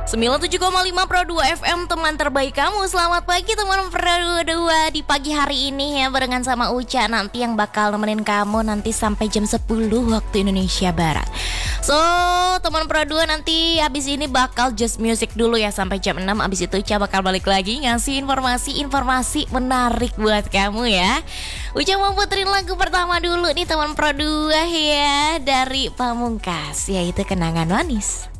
97,5 Pro 2 FM, teman terbaik kamu. Selamat pagi teman Pro 2 di pagi hari ini ya, barengan sama Uca nanti yang bakal nemenin kamu nanti sampai jam 10 waktu Indonesia Barat. So, teman Pro 2 nanti abis ini bakal just music dulu ya sampai jam 6. Abis itu Uca bakal balik lagi ngasih informasi menarik buat kamu ya. Uca mau puterin lagu pertama dulu nih teman Pro 2 ya, dari Pamungkas, yaitu Kenangan Manis.